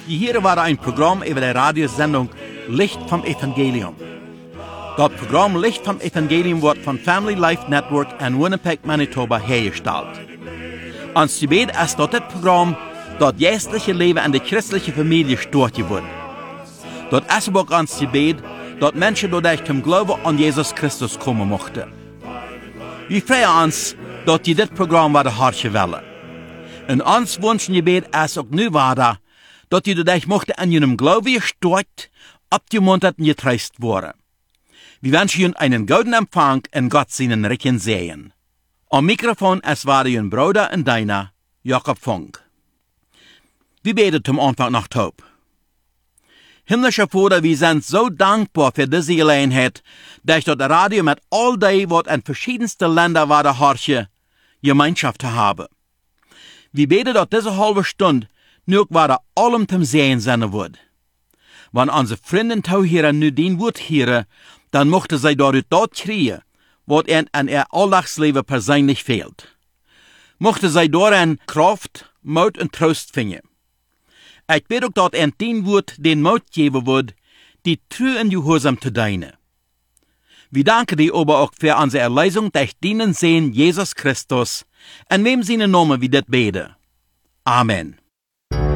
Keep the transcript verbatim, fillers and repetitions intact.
Hier war ein Programm über die Radiosendung Licht vom Evangelium. Das Programm Licht vom Evangelium wird von Family Life Network in Winnipeg, Manitoba hergestellt. Ons gebed ist, dass das Programm das geistliche Leben in der christlichen Familie stört wird. Das ist auch ons gebed, dass Menschen dadurch zum Glauben an Jesus Christus kommen möchten. Wir freuen uns, dass die das Programm werden hartje willen. Und ons wünschen gebed ist auch nu weiter, dass die dadurch möchten an ihrem Glauben gestört, abgemuntert und getröstet worden. Wir wünschen Ihnen einen guten Empfang und Gott seinen Recken sehen. Am Mikrofon es war Ihr Bruder und deiner, Jakob Funk. Wir beten zum Anfang nach Taub. Himmlischer Vater, wir sind so dankbar für diese Gelegenheit, dass das Radio mit all dem, was in verschiedensten Ländern war, der Harche, Gemeinschaft zu haben. Wir beten, dass diese halbe Stunde nur war allem zum Sehen sein wird. Wenn unsere Freunde hier nu den Wort hören, dann mochten sie dadurch dort kriegen, was ihnen an ihr Alldagsleben persönlich fehlt. Mochten sie darin Kraft, Mut und Trost finden. Ich bete auch, dass ihnen den Wort den Mut geben wird, die treu und gehorsam zu dienen. Wir danken dir aber auch für unsere Erlösung durch den Sehen Jesus Christus, in wem seine Namen wir das beten. Amen.